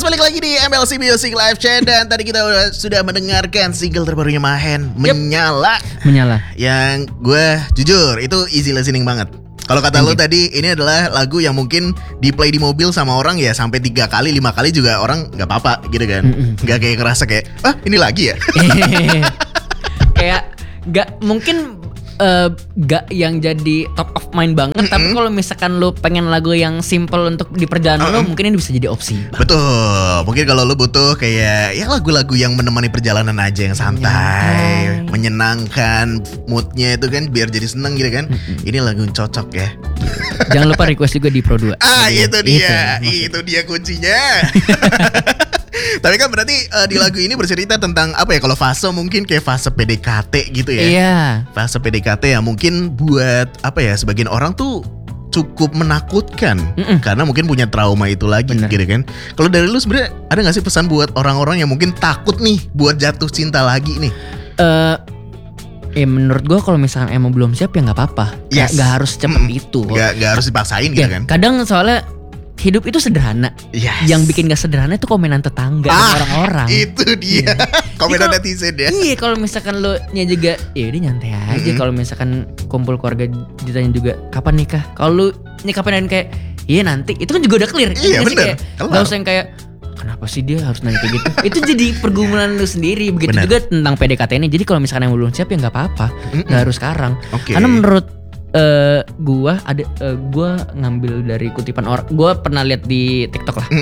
balik lagi di MLC Music Live Chat. Dan tadi kita sudah mendengarkan single terbarunya Mahen, Menyala. Yang gue jujur itu easy listening banget. Kalau kata lo tadi, ini adalah lagu yang mungkin di play di mobil sama orang ya sampai 3 kali 5 kali juga orang gak apa-apa gitu kan. Gak kayak ngerasa kayak ini lagi ya. Kayak gak mungkin gak yang jadi top of mind banget. Tapi kalau misalkan lo pengen lagu yang simple untuk di perjalanan lo, mungkin ini bisa jadi opsi. Betul. Mungkin kalau lo butuh kayak ya lagu-lagu yang menemani perjalanan aja, yang santai, menyenangkan, moodnya itu kan biar jadi seneng gitu kan. Ini lagu yang cocok ya. Jangan lupa request juga di Pro 2. Itu dia kuncinya. Tapi kan berarti di lagu ini bercerita tentang apa ya? Kalau fase mungkin kayak fase PDKT gitu ya. Iya. Fase PDKT yang mungkin buat apa ya? Sebagian orang tuh cukup menakutkan karena mungkin punya trauma itu lagi. Bener. Gitu kan. Kalau dari lu sebenarnya ada nggak sih pesan buat orang-orang yang mungkin takut nih buat jatuh cinta lagi nih? Ya menurut gue kalau misalkan emang belum siap ya nggak apa-apa. Yes. Gak harus cepet itu. Gak harus dipaksain gitu kan. Kadang soalnya hidup itu sederhana. Yes. Yang bikin gak sederhana itu komenan tetangga dan orang-orang. Itu dia. Komenan netizen ya. Iya, kalau misalkan lo nya juga ya udah nyantai aja. Kalau misalkan kumpul keluarga ditanya juga kapan nikah. Kalau lu kapan kayak iya nanti, itu kan juga udah clear. Iya benar. Gak usah yang kayak kenapa sih dia harus nanya kayak gitu. Itu jadi pergumulan lu sendiri. Begitu juga tentang PDKT ini. Jadi kalau misalkan yang belum siap ya gak apa-apa. Gak harus sekarang. Karena menurut gua ngambil dari kutipan orang. Gua pernah lihat di TikTok lah.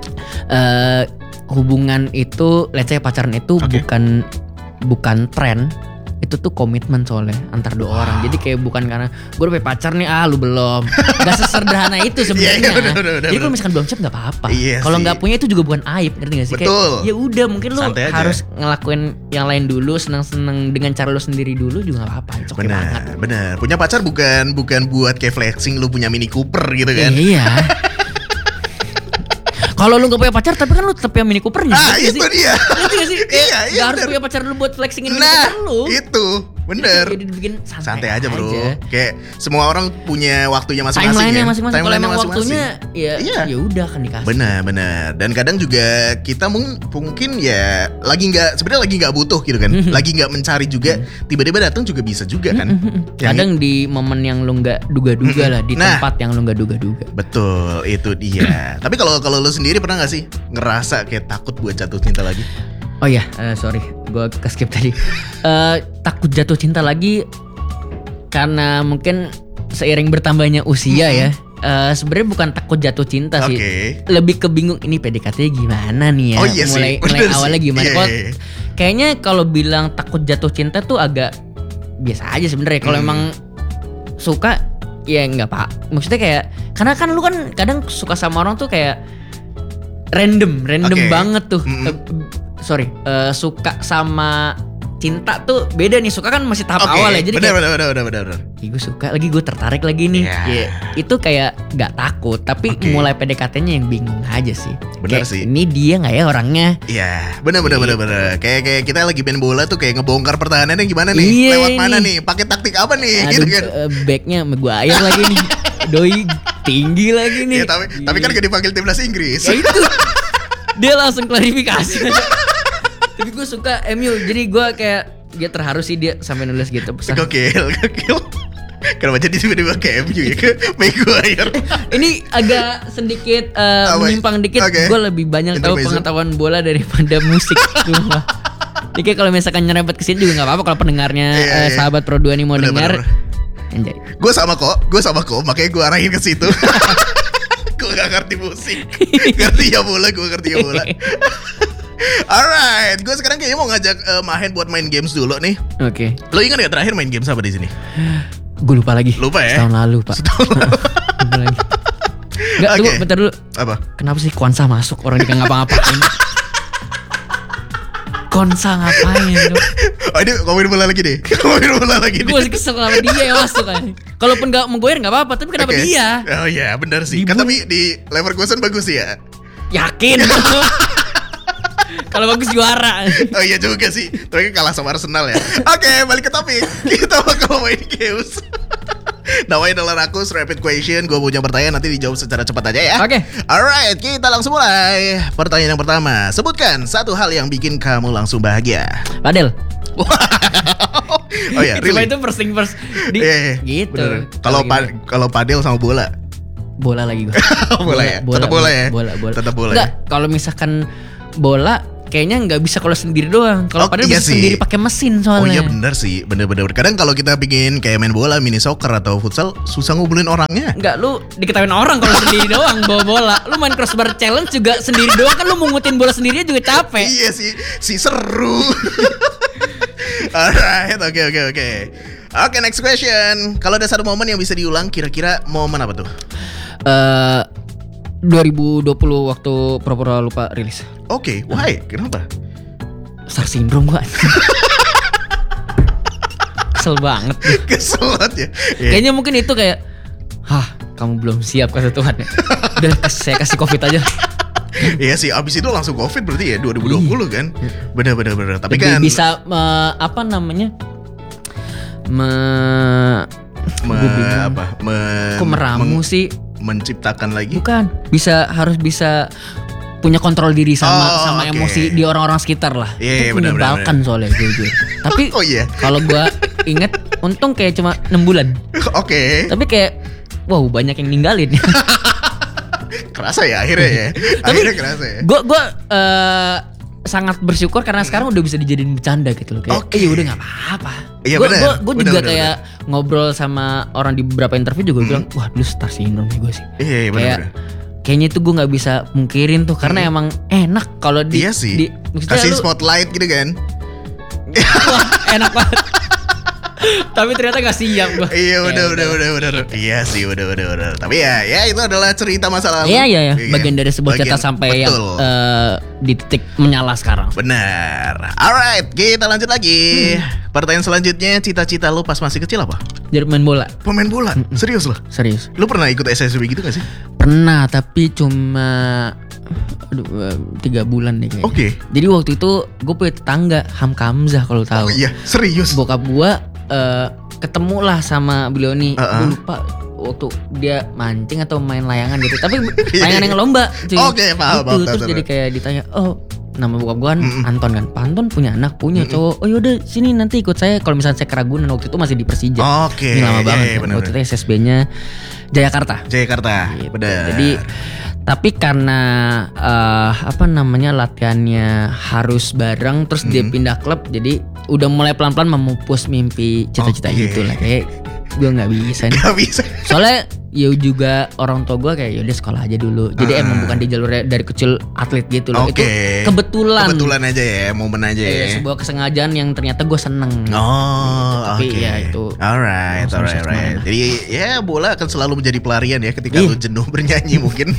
Hubungan itu, let's say pacaran itu bukan tren. Itu tuh komitmen soalnya antar dua orang. Jadi kayak bukan karena gue udah punya pacar nih, lu belum. Gak sesederhana itu sebenarnya. Jadi kalau misalkan belum siap gak apa-apa. Kalau gak punya itu juga bukan aib, ngerti gak sih? Betul. Kayak ya udah mungkin lu harus ngelakuin yang lain dulu, seneng-seneng dengan cara lu sendiri dulu juga gak apa-apa. Oke banget. Bener. Punya pacar bukan buat kayak flexing lu punya Mini Cooper gitu kan. Iya. Kalau lu gak punya pacar tapi kan lu tetap punya Mini Coopernya. Itu dia. Ngerti gak sih? Iya. Gak harus punya pacar lu buat flexingin Mini Cooper lu. Itu bener. Jadi dibikin santai aja bro. Kayak semua orang punya waktunya masing-masing. Timeline-nya masing-masing. Kalau emang waktunya ya udah kan dikasih. Bener. Dan kadang juga kita mungkin ya sebenarnya lagi nggak butuh gitu kan. Lagi nggak mencari juga. Tiba-tiba datang juga bisa juga kan. Kadang di momen yang lu nggak duga-duga lah, di tempat yang lu nggak duga-duga. Betul, itu dia. Tapi kalau lu sendiri pernah nggak sih ngerasa kayak takut buat jatuh cinta lagi? Oh iya, sorry, gue skip tadi. Takut jatuh cinta lagi karena mungkin seiring bertambahnya usia ya. Sebenarnya bukan takut jatuh cinta sih, lebih ke bingung ini PDKT gimana nih ya. Mulai awalnya gimana? Kayaknya kalau bilang takut jatuh cinta tuh agak biasa aja sebenarnya. Kalau emang suka ya nggak pak. Maksudnya kayak karena kan lu kan kadang suka sama orang tuh kayak random banget tuh. Suka sama cinta tuh beda nih. Suka kan masih tahap awal ya. Jadi bener. Gue suka lagi, gue tertarik lagi nih. Itu kayak gak takut. Tapi mulai PDKT-nya yang bingung aja sih. Bener kayak, sih. Ini dia gak ya orangnya? Iya bener. Kayak kita lagi main bola tuh kayak ngebongkar pertahanannya gimana nih? Lewat mana nih? Pakai taktik apa nih? Aduh, gitu kan. Backnya Maguire lagi nih. Doi tinggi lagi nih. Tapi kan gak dipanggil timnas Inggris. Ya itu. Dia langsung klarifikasi. Tapi gue suka MU. Jadi gue kayak dia terharu sih dia sampai nulis gitu pesan. Gokil. Kenapa jadi tiba-tiba ke MU ya, ke Maguire? Ini agak sedikit menyimpang dikit. Gue lebih banyak tahu pengetahuan bola daripada musik. Jadi kalau misalkan nyerempet kesini juga nggak apa-apa kalau pendengarnya sahabat Pro 2 nih mau dengar. Gue sama kok, makanya gue arahin ke situ. Gue gak ngerti musik, ngerti ya bola. Alright, gue sekarang kayaknya mau ngajak Mahen buat main games dulu nih. Oke. Lo ingat gak terakhir main games apa di sini? Gue lupa lagi. Lupa ya? Setahun lalu pak. Lupa lagi. Enggak, tunggu bentar dulu. Apa? Kenapa sih Konsa masuk orang dia ngapa-ngapain? Konsa ngapain dong? Oh ini ngomongin bola lagi nih. Gue masih kesel sama dia yang masuk kan. Kalaupun gak menggoyer gak apa-apa, tapi kenapa dia? Oh iya benar sih. Kan tapi di Leverkusen bagus ya. Yakin? Kalau bagus juara. Oh iya juga sih. Tapi kalah sama Arsenal ya. Oke, balik ke topik. Kita bakal main games. Namanya adalah Rakus Rapid Question. Gue punya pertanyaan, nanti dijawab secara cepat aja ya. Oke. Alright, kita langsung mulai. Pertanyaan yang pertama, sebutkan satu hal yang bikin kamu langsung bahagia. Padel. Oh ya, Cuma really? itu first thing first. Gitu. Kalau padel sama bola. Bola lagi gue. Bola ya? Tetap bola ya? Bola. Tetap bola. Enggak, kalau misalkan bola kayaknya nggak bisa kalau sendiri doang. Kalau padel iya bisa sendiri pakai mesin soalnya. Oh iya benar sih, bener. Kadang kalau kita bikin kayak main bola, mini soccer atau futsal, susah ngumpulin orangnya. Enggak, lu diketawain orang kalau sendiri doang bawa bola. Lu main crossbar challenge juga sendiri doang kan, lu mungutin bola sendiri juga capek. Iya sih seru. Alright, oke. Oke, next question. Kalau ada satu momen yang bisa diulang, kira-kira momen apa tuh? 2020 waktu Pura-Pura Lupa rilis. Oke, why? Kenapa? Star syndrome gua. Kesel banget. Kesel banget ya. Kayaknya mungkin itu kayak, kamu belum siap kata Tuhan ya. Udah saya kasih COVID aja. Iya sih, abis itu langsung COVID berarti ya 2020 kan. Bener. Tapi lebih kan bisa kok meramu sih? Menciptakan lagi? Bukan, harus bisa punya kontrol diri sama emosi di orang-orang sekitar lah. Iya, itu menyebalkan soalnya jujur. Tapi kalau gua inget, untung kayak cuma 6 bulan. Oke. Tapi kayak banyak yang ninggalin. Kerasa ya akhirnya ya. Akhirnya kerasa ya. Gue sangat bersyukur karena sekarang udah bisa dijadiin bercanda gitu loh. Kayak ya udah nggak apa-apa. Iya Gue juga kayak ngobrol sama orang di beberapa interview juga bilang, wah dulu star syndrome gue sih. Iya benar. Kayaknya itu gue nggak bisa mungkirin tuh karena emang enak kalau iya sih. Kasih spotlight gitu kan. Wah, enak banget. Tapi ternyata gak siap gue. Iya udah. Iya sih udah. Tapi ya itu adalah cerita masa lalu. Iya. Bagian dari sebuah cerita sampai yang di titik menyala sekarang. Benar. Alright, kita lanjut lagi. Pertanyaan selanjutnya, cita-cita lu pas masih kecil apa? Jadi main bola. Pemain bola? Serius lo? Serius. Lu pernah ikut SSB gitu gak sih? Pernah, tapi cuma 3 bulan deh kayaknya. Oke. Jadi waktu itu gue punya tetangga Hamka Hamzah kalau tahu. Oh iya, serius. Bokap gue ketemu lah sama beliau nih. Gue lupa waktu dia mancing atau main layangan gitu. Tapi layangan yang lomba. Oke, paham. Terus jadi kayak ditanya, nama bokap gue kan Anton kan. Pak Anton punya anak, punya cowok. Oh yaudah sini nanti ikut saya. Kalau misalnya saya ke Ragunan, waktu itu masih di Persija. Oke. Ini lama banget. Kan. Waktu itu SSB-nya Jayakarta. Gitu. Benar. Jadi tapi karena latihannya harus bareng, terus dia pindah klub, jadi udah mulai pelan-pelan memupus mimpi cita-cita gitu lah. Kayak gue nggak bisa nih. Gak bisa. Soalnya ya juga orang tua gue kayak yaudah sekolah aja dulu. Jadi emang bukan di jalur dari kecil atlet gitu loh. Itu kebetulan aja ya, momen aja ya. Sebuah kesengajaan yang ternyata gue seneng. Tapi ya itu. Alright. Jadi ya bola akan selalu menjadi pelarian ya ketika lu jenuh bernyanyi mungkin.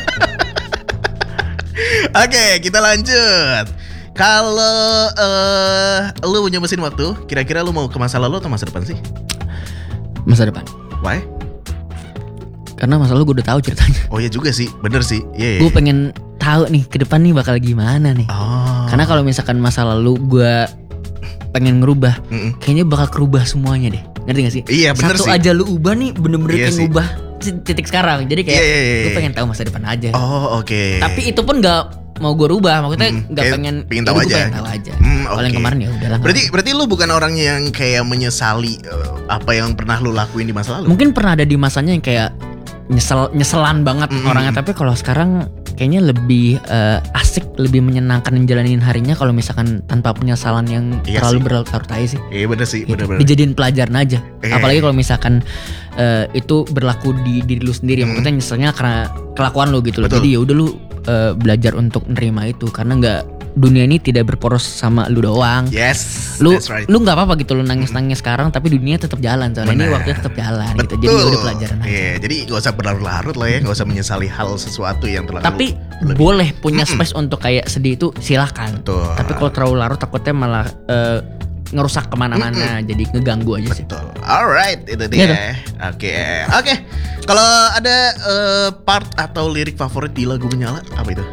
Oke, kita lanjut. Kalau lu punya mesin waktu, kira-kira lu mau ke masa lalu atau masa depan sih? Masa depan. Why? Karena masa lalu gue udah tahu ceritanya. Oh iya juga sih, bener sih. Gue pengen tahu nih ke depan nih bakal gimana nih. Karena kalau misalkan masa lalu gue pengen ngerubah, kayaknya bakal kerubah semuanya deh. Ngerti gak sih? Iya bener sih. Satu aja lu ubah nih bener-bener kayak ngubah titik sekarang. Jadi kayak gue pengen tahu masa depan aja. Oke. Tapi itu pun gak mau gue rubah, maksudnya nggak pengen tahu aja. Kalau yang kemarin ya udahlah. Berarti lu bukan orang yang kayak menyesali apa yang pernah lu lakuin di masa lalu? Mungkin pernah ada di masanya yang kayak nyeselan banget orangnya, tapi kalau sekarang kayaknya lebih asik, lebih menyenangkan menjalanin harinya kalau misalkan tanpa penyesalan yang terlalu berlarut-larut aja sih. Iya bener sih, bener. Dijadiin pelajaran aja. Apalagi kalau misalkan itu berlaku di diri lu sendiri, maksudnya nyeselnya karena kelakuan lu gitu loh. Jadi ya udah lu belajar untuk nerima itu, karena nggak, dunia ini tidak berporos sama lu doang. Yes, lu that's right. Lu nggak apa-apa gitu, lu nangis sekarang, tapi dunia tetap jalan. Soalnya ini waktunya tetap jalan. Gitu. Jadi udah pelajaran aja. Jadi gak usah berlarut-larut lah ya, gak usah menyesali hal sesuatu yang telah. Tapi boleh punya space untuk kayak sedih itu silakan. Betul. Tapi kalau terlalu larut takutnya malah ngerusak kemana-mana, jadi ngeganggu aja sih. Betul. Alright, itu dia. Oke. Kalau ada part atau lirik favorit di lagu Menyala, apa itu?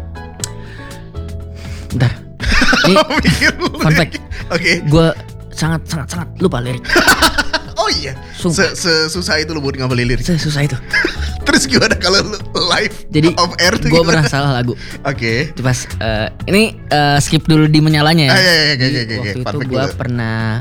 Bentar. Ini fun fact. Oke. Gue sangat lupa lirik. Oh iya. Susah itu lo buat ngapalin lirik. Susah itu. Terus gimana kalau lu live jadi off air tuh gue pernah salah lagu. Oke. Itu pas ini skip dulu di menyalanya ya. Waktu itu gue pernah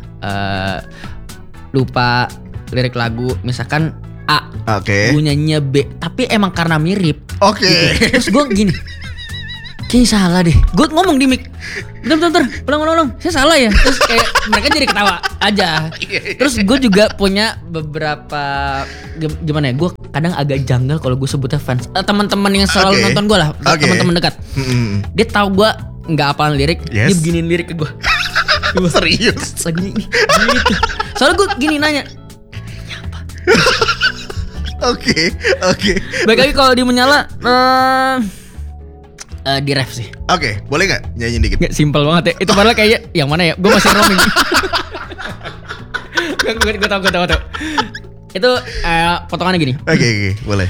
lupa lirik lagu, misalkan A, gue nyanyinya B, tapi emang karena mirip. Oke. Gitu. Terus gue gini, kayaknya salah deh. Gue ngomong di mic, bentar, ulang, saya salah ya. Terus kayak mereka jadi ketawa aja. Terus gue juga punya beberapa gimana ya? Gue kadang agak janggal kalau gue sebutnya fans. Teman-teman yang selalu nonton gue lah, teman-teman dekat. Dia tahu gue nggak hafal lirik, dia beginin lirik ke gue. Serius? Lagunya ini, gitu. Soalnya gue gini nanya, apa? Oke. Baik lagi kalau di menyala. Di ref sih. Oke, boleh nggak nyanyi dikit? Nggak, simpel banget ya. Itu padahal kayak yang mana ya? Gue masih roaming. Gue tahu. Itu potongannya gini. Oke, boleh.